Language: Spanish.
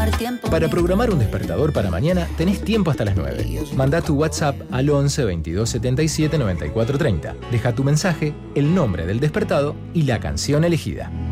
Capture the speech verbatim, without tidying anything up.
tomar tiempo. Para programar un despertador para mañana tenés tiempo hasta las nueve. Manda tu WhatsApp al once veintidós setenta y siete noventa y cuatro treinta. Deja tu mensaje, el nombre del despertado y la canción elegida.